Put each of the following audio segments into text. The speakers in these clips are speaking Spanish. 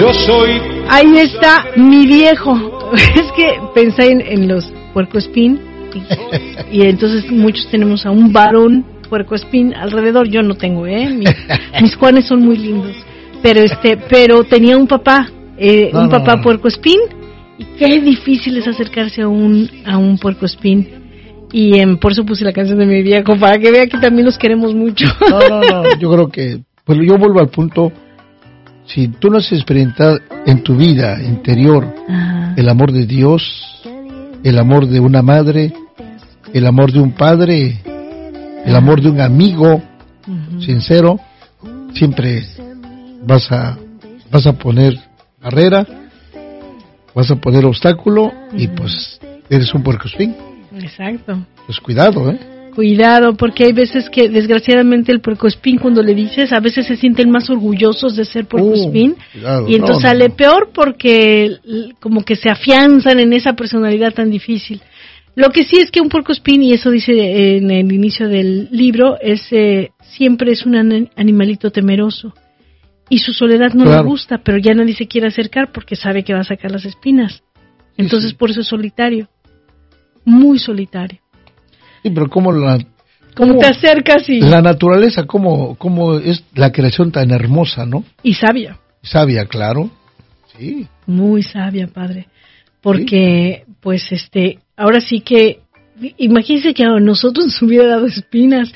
Yo soy... Ahí está mi viejo. Es que pensé en los puercoespín y entonces muchos tenemos a un varón puercoespín alrededor. Yo no tengo, mis Juanes son muy lindos, pero tenía un papá, papá puercoespín, y qué difícil es acercarse a un puercoespín. Y por eso puse la canción de mi viejo, para que vea que también los queremos mucho. No, yo creo que, pues yo vuelvo al punto, si tú no has experimentado en tu vida interior el amor de Dios, el amor de una madre, el amor de un padre, el amor de un amigo sincero, siempre vas a poner barrera, vas a poner obstáculo y pues eres un puercoespín. Exacto. Pues cuidado, Cuidado, porque hay veces que desgraciadamente el puercoespín, cuando le dices, a veces se sienten más orgullosos de ser puercoespín, y entonces sale peor porque como que se afianzan en esa personalidad tan difícil. Lo que sí es que un puercoespín, y eso dice en el inicio del libro, siempre es un animalito temeroso, y su soledad no le gusta, pero ya nadie se quiere acercar porque sabe que va a sacar las espinas. Entonces por eso es solitario, muy solitario. Sí, pero ¿cómo te acercas y... La naturaleza, cómo es la creación tan hermosa, ¿no? Y sabia. Sabia, claro. Sí. Muy sabia, padre. Porque, pues, ahora sí que... Imagínense que a nosotros nos hubiera dado espinas.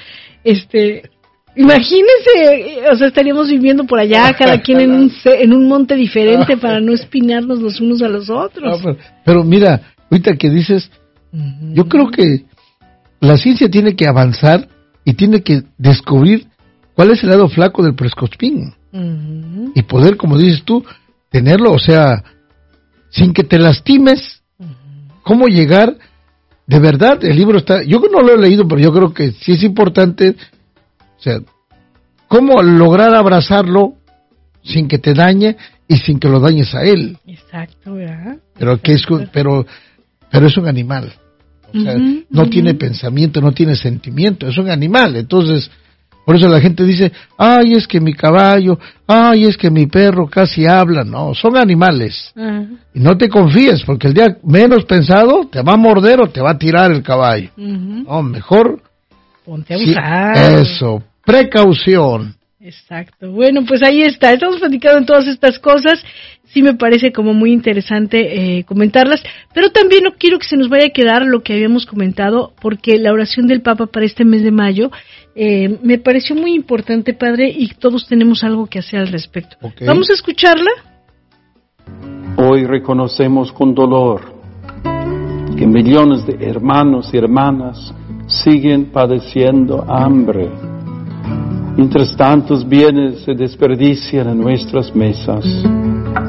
Imagínense, o sea, estaríamos viviendo por allá, cada quien en un monte diferente para no espinarnos los unos a los otros. Pero mira, ahorita que dices, yo creo que la ciencia tiene que avanzar y tiene que descubrir cuál es el lado flaco del puercoespín y poder, como dices tú, tenerlo, o sea, sin que te lastimes. ¿Cómo llegar? De verdad, el libro está, yo no lo he leído, pero yo creo que sí es importante, o sea, cómo lograr abrazarlo sin que te dañe y sin que lo dañes a él. Exacto, ¿verdad? Pero es un animal. O sea, no tiene pensamiento, no tiene sentimiento, es un animal. Entonces, por eso la gente dice, ay, es que mi caballo, ay, es que mi perro casi habla. No, son animales. Y no te confíes, porque el día menos pensado te va a morder o te va a tirar el caballo. No, mejor... Ponte a usar. Eso, precaución. Exacto. Bueno, pues ahí está. Estamos platicando en todas estas cosas. Sí me parece como muy interesante comentarlas, pero también no quiero que se nos vaya a quedar lo que habíamos comentado, porque la oración del Papa para este mes de mayo me pareció muy importante, padre, y todos tenemos algo que hacer al respecto. Okay. ¿Vamos a escucharla? Hoy reconocemos con dolor que millones de hermanos y hermanas siguen padeciendo hambre. Mientras tantos bienes se desperdician en nuestras mesas.